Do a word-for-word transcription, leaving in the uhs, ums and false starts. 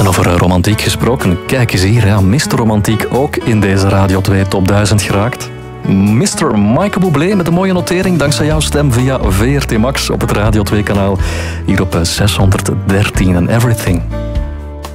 En over romantiek gesproken, kijk eens hier, ja, mister Romantiek ook in deze Radio twee Top duizend geraakt. mister Michael Bublé met een mooie notering dankzij jouw stem via V R T Max op het Radio twee kanaal. Hier op zeshonderddertien en Everything.